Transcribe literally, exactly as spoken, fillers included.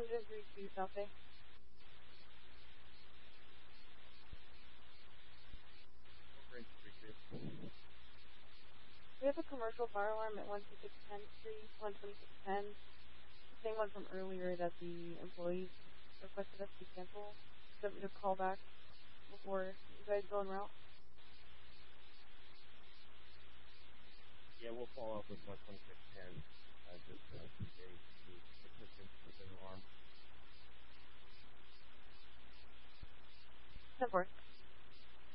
Engine three two South Bay. We have a commercial fire alarm at one two six tenth Street, one twenty-six ten. The same one from earlier that the employees requested us to cancel. So we just call back before you guys go en route. Yeah, we'll follow up with one twenty-six ten. Uh, just uh, today, the assistance with an alarm. ten four.